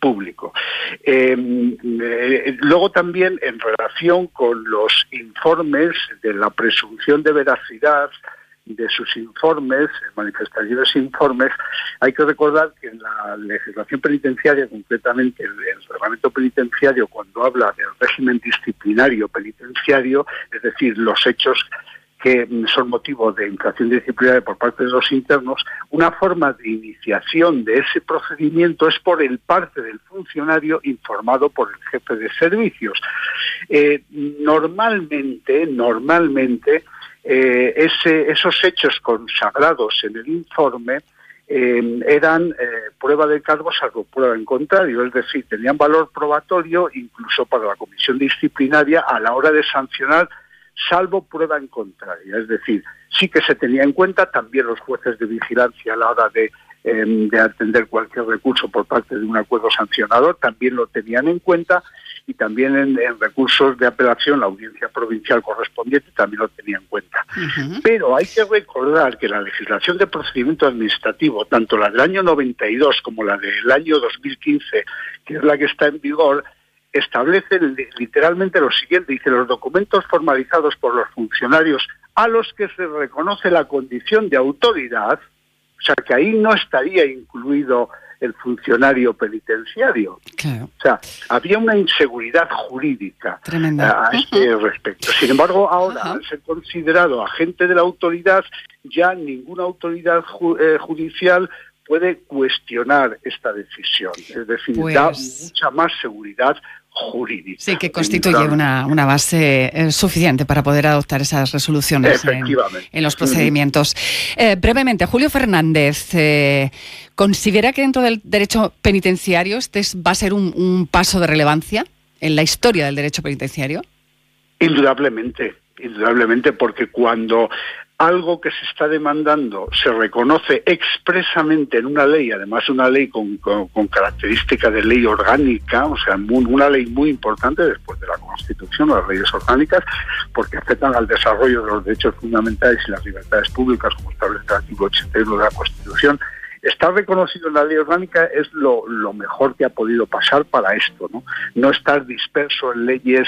público. Luego también, en relación con los informes de la presunción de veracidad de sus informes, manifestaciones e informes, hay que recordar que en la legislación penitenciaria, concretamente el reglamento penitenciario, cuando habla del régimen disciplinario penitenciario, es decir, los hechos que son motivo de infracción disciplinaria por parte de los internos, una forma de iniciación de ese procedimiento es por el parte del funcionario informado por el jefe de servicios. Normalmente, esos hechos consagrados en el informe eran prueba de cargo salvo prueba en contrario, es decir, tenían valor probatorio incluso para la comisión disciplinaria a la hora de sancionar, salvo prueba en contraria. Es decir, sí que se tenía en cuenta, también los jueces de vigilancia a la hora de atender cualquier recurso por parte de un acuerdo sancionador, también lo tenían en cuenta, y también en recursos de apelación la audiencia provincial correspondiente también lo tenía en cuenta. Uh-huh. Pero hay que recordar que la legislación de procedimiento administrativo, tanto la del año 92 como la del año 2015, que es la que está en vigor, establece literalmente lo siguiente: dice, los documentos formalizados por los funcionarios a los que se reconoce la condición de autoridad, o sea que ahí no estaría incluido el funcionario penitenciario. Claro. O sea, había una inseguridad jurídica a este respecto. Sin embargo, ahora, al ser considerado agente de la autoridad, ya ninguna autoridad judicial puede cuestionar esta decisión. Es decir, da mucha más seguridad jurídica. Sí, que constituye una base suficiente para poder adoptar esas resoluciones en los procedimientos. Brevemente, Julio Fernández, ¿considera que dentro del derecho penitenciario este va a ser un paso de relevancia en la historia del derecho penitenciario? Indudablemente, porque cuando algo que se está demandando se reconoce expresamente en una ley, además una ley con característica de ley orgánica, o sea, una ley muy importante después de la Constitución, las leyes orgánicas, porque afectan al desarrollo de los derechos fundamentales y las libertades públicas, como establece el artículo 81 de la Constitución. Estar reconocido en la ley orgánica es lo mejor que ha podido pasar para esto, ¿no? No estar disperso en leyes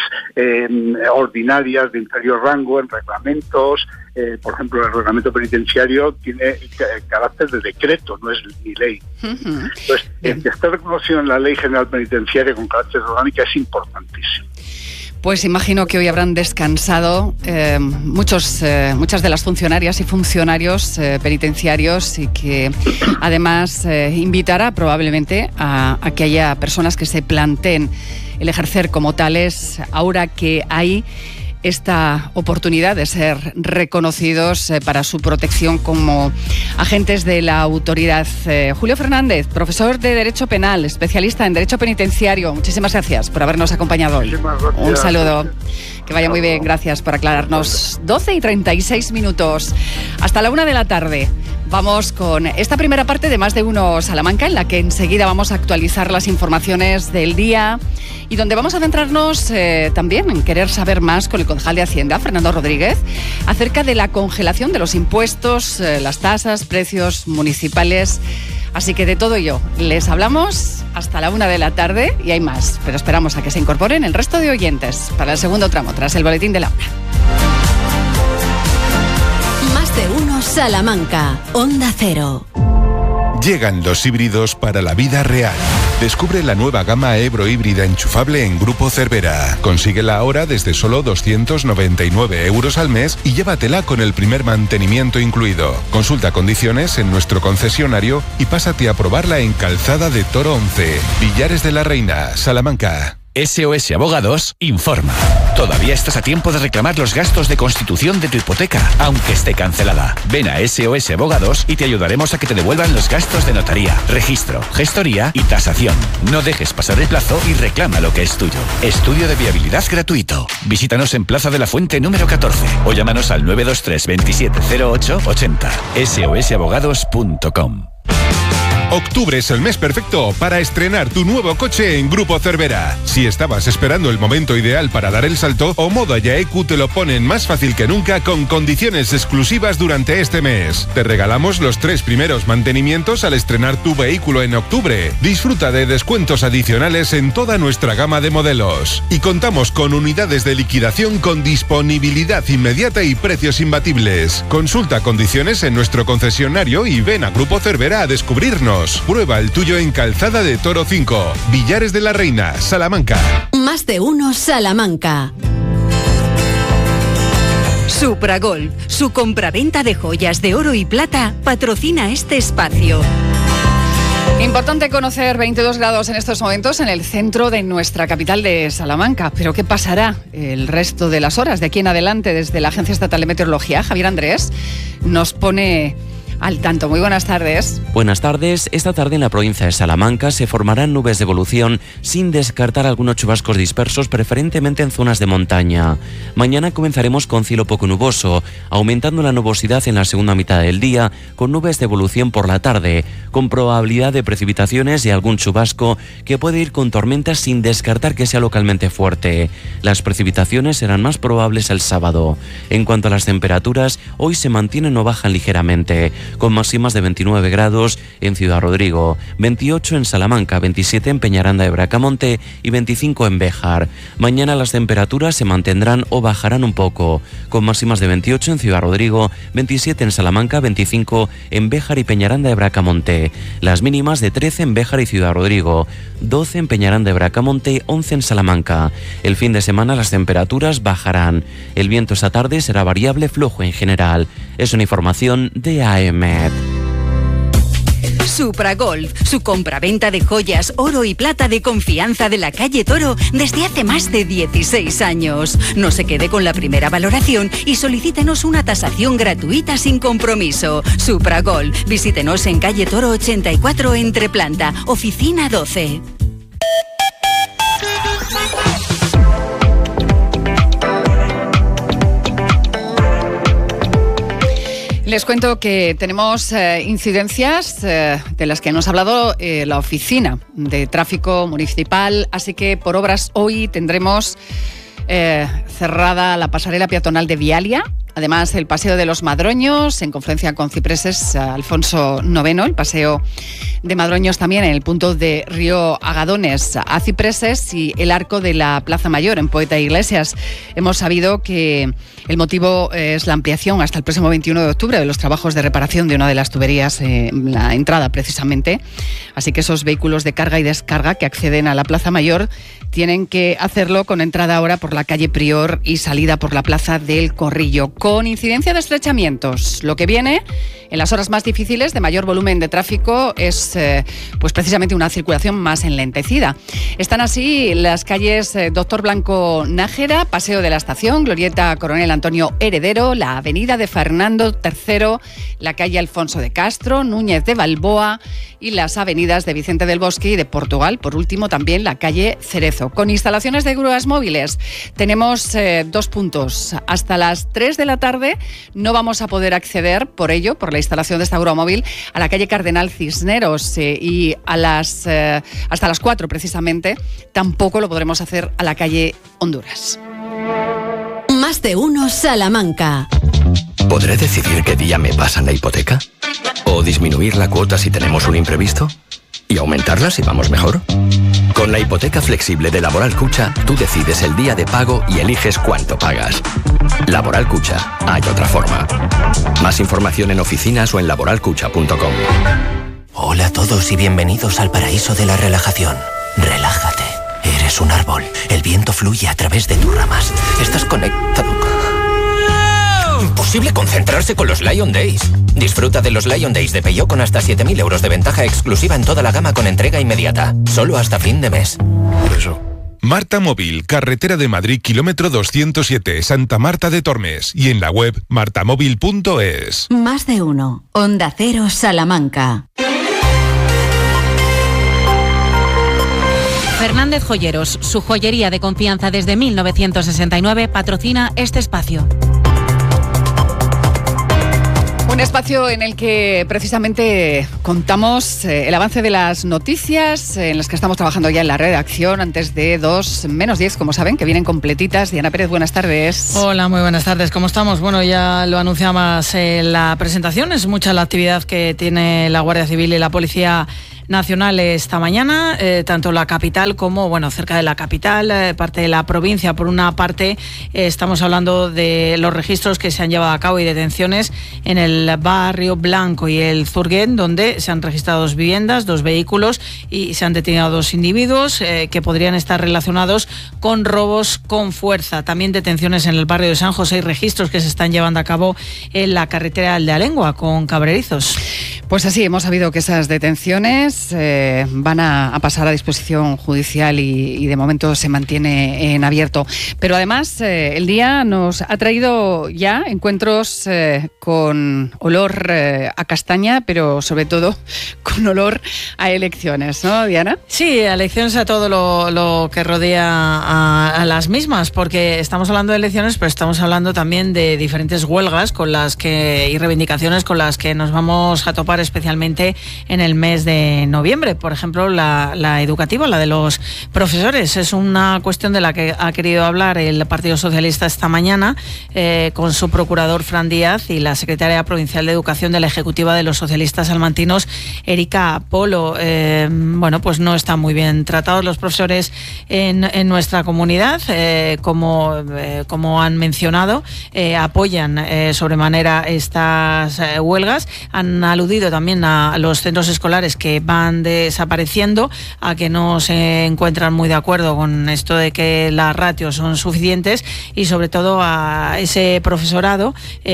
ordinarias de inferior rango, en reglamentos. Por ejemplo, el reglamento penitenciario tiene carácter de decreto, no es ni ley. Uh-huh. Entonces, el que esté reconocido en la Ley General Penitenciaria con carácter orgánica es importantísimo. Pues imagino que hoy habrán descansado muchas de las funcionarias y funcionarios penitenciarios, y que además invitará probablemente a que haya personas que se planteen el ejercer como tales ahora que hay esta oportunidad de ser reconocidos para su protección como agentes de la autoridad. Julio Fernández, profesor de Derecho Penal, especialista en Derecho Penitenciario, muchísimas gracias por habernos acompañado hoy. Un saludo. Que vaya muy bien, gracias por aclararnos. 12:36. Hasta la 1 de la tarde. Vamos con esta primera parte de Más de Uno Salamanca, en la que enseguida vamos a actualizar las informaciones del día y donde vamos a centrarnos también en querer saber más con el concejal de Hacienda, Fernando Rodríguez, acerca de la congelación de los impuestos, las tasas, precios municipales. Así que de todo ello les hablamos hasta la 1 de la tarde y hay más, pero esperamos a que se incorporen el resto de oyentes para el segundo tramo, tras el boletín de la 1. Más de Uno Salamanca, Onda Cero. Llegan los híbridos para la vida real. Descubre la nueva gama Ebro híbrida enchufable en Grupo Cervera. Consíguela ahora desde solo 299 euros al mes y llévatela con el primer mantenimiento incluido. Consulta condiciones en nuestro concesionario y pásate a probarla en Calzada de Toro 11, Villares de la Reina, Salamanca. SOS Abogados informa. Todavía estás a tiempo de reclamar los gastos de constitución de tu hipoteca, aunque esté cancelada. Ven a SOS Abogados y te ayudaremos a que te devuelvan los gastos de notaría, registro, gestoría y tasación. No dejes pasar el plazo y reclama lo que es tuyo. Estudio de viabilidad gratuito. Visítanos en Plaza de la Fuente número 14 o llámanos al 923 27 08 80. sosabogados.com. Octubre es el mes perfecto para estrenar tu nuevo coche en Grupo Cervera. Si estabas esperando el momento ideal para dar el salto, Omoda y AEQ te lo ponen más fácil que nunca con condiciones exclusivas durante este mes. Te regalamos los 3 primeros mantenimientos al estrenar tu vehículo en octubre. Disfruta de descuentos adicionales en toda nuestra gama de modelos. Y contamos con unidades de liquidación con disponibilidad inmediata y precios imbatibles. Consulta condiciones en nuestro concesionario y ven a Grupo Cervera a descubrirnos. Prueba el tuyo en Calzada de Toro 5, Villares de la Reina, Salamanca. Más de uno Salamanca. Supragolf, su compraventa de joyas de oro y plata, patrocina este espacio. Importante conocer 22 grados en estos momentos en el centro de nuestra capital de Salamanca. Pero ¿qué pasará el resto de las horas de aquí en adelante? Desde la Agencia Estatal de Meteorología, Javier Andrés nos pone al tanto. Muy buenas tardes. Buenas tardes. Esta tarde en la provincia de Salamanca se formarán nubes de evolución sin descartar algunos chubascos dispersos, preferentemente en zonas de montaña. Mañana comenzaremos con cielo poco nuboso, aumentando la nubosidad en la segunda mitad del día, con nubes de evolución por la tarde, con probabilidad de precipitaciones y algún chubasco que puede ir con tormentas sin descartar que sea localmente fuerte. Las precipitaciones serán más probables el sábado. En cuanto a las temperaturas, hoy se mantienen o bajan ligeramente, con máximas de 29 grados en Ciudad Rodrigo, 28 en Salamanca, 27 en Peñaranda de Bracamonte y 25 en Béjar. Mañana las temperaturas se mantendrán o bajarán un poco, con máximas de 28 en Ciudad Rodrigo, 27 en Salamanca, 25 en Béjar y Peñaranda de Bracamonte. Las mínimas de 13 en Béjar y Ciudad Rodrigo, 12 en Peñaranda de Bracamonte, 11 en Salamanca. El fin de semana las temperaturas bajarán. El viento esta tarde será variable, flojo en general. Es una información de AEMET. Supragolf, su compraventa de joyas, oro y plata de confianza de la calle Toro desde hace más de 16 años. No se quede con la primera valoración y solicítenos una tasación gratuita sin compromiso. Supragolf, visítenos en calle Toro 84 entre planta, oficina 12. Les cuento que tenemos incidencias de las que nos ha hablado la Oficina de Tráfico Municipal, así que por obras hoy tendremos cerrada la pasarela peatonal de Vialia. Además, el Paseo de los Madroños, en confluencia con Cipreses, Alfonso IX, el Paseo de Madroños también en el punto de Río Agadones a Cipreses y el Arco de la Plaza Mayor en Poeta Iglesias. Hemos sabido que el motivo es la ampliación hasta el próximo 21 de octubre de los trabajos de reparación de una de las tuberías, la entrada precisamente. Así que esos vehículos de carga y descarga que acceden a la Plaza Mayor tienen que hacerlo con entrada ahora por la calle Prior y salida por la Plaza del Corrillo, con incidencia de estrechamientos. Lo que viene en las horas más difíciles, de mayor volumen de tráfico, es pues precisamente una circulación más enlentecida. Están así las calles Doctor Blanco Nájera, Paseo de la Estación, Glorieta Coronel Antonio Heredero, la avenida de Fernando III, la calle Alfonso de Castro, Núñez de Balboa y las avenidas de Vicente del Bosque y de Portugal. Por último, también la calle Cerezo. Con instalaciones de grúas móviles tenemos 2 puntos. Hasta las 3 de la tarde no vamos a poder acceder, por ello, por la instalación de esta grúa móvil, a la calle Cardenal Cisneros y hasta las 4 precisamente tampoco lo podremos hacer a la calle Honduras. Más de uno Salamanca. ¿Podré decidir qué día me pasan la hipoteca? ¿O disminuir la cuota si tenemos un imprevisto? ¿Y aumentarla si vamos mejor? Con la hipoteca flexible de Laboral Cucha, tú decides el día de pago y eliges cuánto pagas. Laboral Cucha, hay otra forma. Más información en oficinas o en laboralcucha.com. Hola a todos y bienvenidos al paraíso de la relajación. Relájate. Eres un árbol. El viento fluye a través de tus ramas. Estás conectado. Imposible concentrarse con los Lion Days. Disfruta de los Lion Days de Peugeot con hasta 7.000 euros de ventaja exclusiva en toda la gama con entrega inmediata. Solo hasta fin de mes. Por eso. Marta Móvil, carretera de Madrid, kilómetro 207, Santa Marta de Tormes. Y en la web martamóvil.es. Más de uno. Onda Cero Salamanca. Fernández Joyeros, su joyería de confianza desde 1969, patrocina este espacio. Un espacio en el que precisamente contamos el avance de las noticias en las que estamos trabajando ya en la redacción antes de 2:10, como saben, que vienen completitas. Diana Pérez, buenas tardes. Hola, muy buenas tardes. ¿Cómo estamos? Bueno, ya lo anunciamos en la presentación. Es mucha la actividad que tiene la Guardia Civil y la Policía Nacional esta mañana, tanto la capital como, cerca de la capital, parte de la provincia. Por una parte, estamos hablando de los registros que se han llevado a cabo y detenciones en el barrio Blanco y el Zurguén, donde se han registrado 2 viviendas, 2 vehículos y se han detenido 2 individuos que podrían estar relacionados con robos con fuerza. También detenciones en el barrio de San José y registros que se están llevando a cabo en la carretera Aldealengua con Cabrerizos. Pues así, hemos sabido que esas detenciones van a pasar a disposición judicial y de momento se mantiene en abierto. Pero además el día nos ha traído ya encuentros con olor a castaña, pero sobre todo con olor a elecciones, ¿no, Diana? Sí, a elecciones, a todo lo que rodea a las mismas, porque estamos hablando de elecciones, pero estamos hablando también de diferentes huelgas y reivindicaciones con las que nos vamos a topar especialmente en el mes de noviembre. Por ejemplo, la educativa, la de los profesores, es una cuestión de la que ha querido hablar el Partido Socialista esta mañana con su procurador Fran Díaz y la secretaria provincial de Educación de la Ejecutiva de los Socialistas salmantinos, Erika Polo. Pues no están muy bien tratados los profesores en nuestra comunidad, como han mencionado, apoyan sobremanera estas huelgas. Han aludido también a los centros escolares que van desapareciendo, a que no se encuentran muy de acuerdo con esto de que las ratios son suficientes y sobre todo a ese profesorado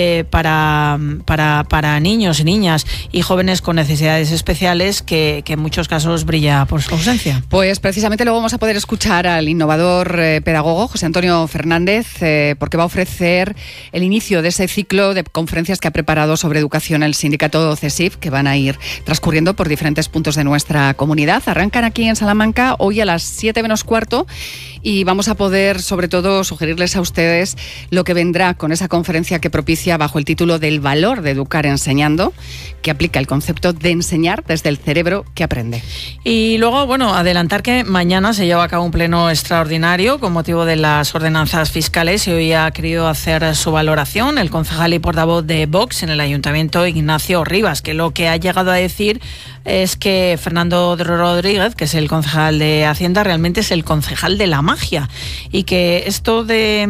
para niños y niñas y jóvenes con necesidades especiales que en muchos casos brilla por su ausencia. Pues precisamente luego vamos a poder escuchar al innovador pedagogo José Antonio Fernández porque va a ofrecer el inicio de ese ciclo de conferencias que ha preparado sobre educación el sindicato CESIF, que van a ir transcurriendo por diferentes puntos de nuestra comunidad. Arrancan aquí en Salamanca hoy a las 7:15 y vamos a poder sobre todo sugerirles a ustedes lo que vendrá con esa conferencia que propicia bajo el título del valor de educar enseñando, que aplica el concepto de enseñar desde el cerebro que aprende. Y luego, adelantar que mañana se lleva a cabo un pleno extraordinario con motivo de las ordenanzas fiscales y hoy ha querido hacer su valoración el concejal y portavoz de Vox en el Ayuntamiento, Ignacio Rivas, que lo que ha llegado a decir es que Fernando Rodríguez, que es el concejal de Hacienda, realmente es el concejal de la magia y que esto de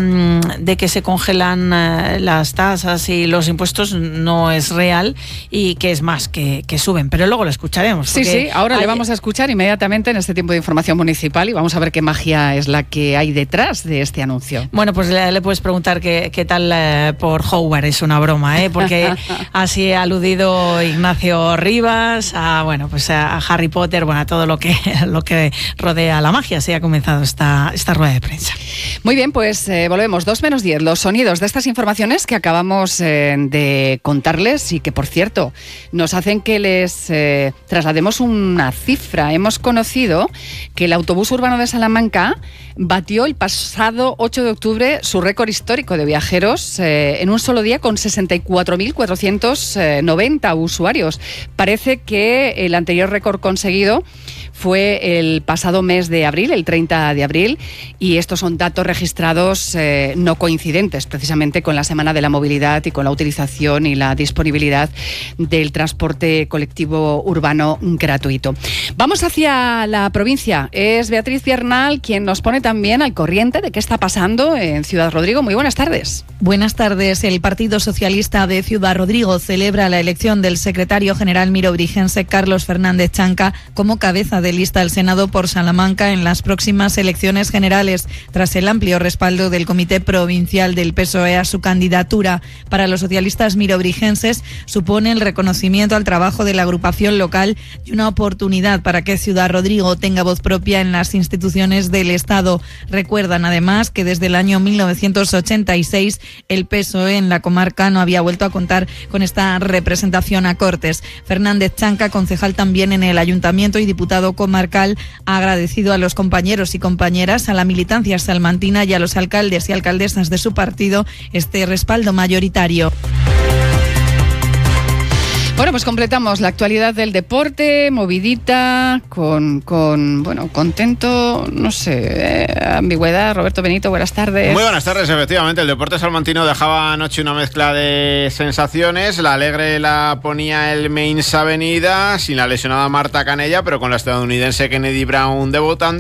que se congelan las tasas y los impuestos no es real y que es más, que suben. Pero luego lo escucharemos. Sí, ahora le vamos a escuchar inmediatamente en este tiempo de información municipal y vamos a ver qué magia es la que hay detrás de este anuncio. Bueno, pues le puedes preguntar qué tal por Howard, es una broma, porque así ha aludido Ignacio Rivas a Harry Potter, a todo lo que rodea la magia. Así ha comenzado esta rueda de prensa. Muy bien, pues volvemos 2:10. Los sonidos de estas informaciones que acabamos de contarles y que, por cierto, nos hacen que les traslademos una cifra. Hemos conocido que el autobús urbano de Salamanca batió el pasado 8 de octubre su récord histórico de viajeros en un solo día con 64.490 usuarios. Parece que el anterior récord conseguido fue el pasado mes de abril, el 30 de abril, y estos son datos registrados no coincidentes precisamente con la Semana de la Movilidad y con la utilización y la disponibilidad del transporte colectivo urbano gratuito. Vamos hacia la provincia. Es Beatriz Biernal quien nos pone también al corriente de qué está pasando en Ciudad Rodrigo. Muy buenas tardes. Buenas tardes. El Partido Socialista de Ciudad Rodrigo celebra la elección del secretario general mirobrigense Carlos Fernández Chanca como cabeza de lista al Senado por Salamanca en las próximas elecciones generales, tras el amplio respaldo del Comité Provincial del PSOE a su candidatura. Para los socialistas mirobrigenses supone el reconocimiento al trabajo de la agrupación local y una oportunidad para que Ciudad Rodrigo tenga voz propia en las instituciones del Estado. Recuerdan además que desde el año 1986 el PSOE en la comarca no había vuelto a contar con esta representación a Cortes. Fernández Chanca, concejal también en el Ayuntamiento y diputado comarcal, ha agradecido a los compañeros y compañeras, a la militancia salmantina y a los alcaldes y alcaldesas de su partido este respaldo mayoritario. Bueno, pues completamos la actualidad del deporte, movidita, con contento, no sé, ambigüedad. Roberto Benito, buenas tardes. Muy buenas tardes, efectivamente. El deporte salmantino dejaba anoche una mezcla de sensaciones. La alegre la ponía el Mainz Avenida, sin la lesionada Marta Canella, pero con la estadounidense Kennedy Brown debutando.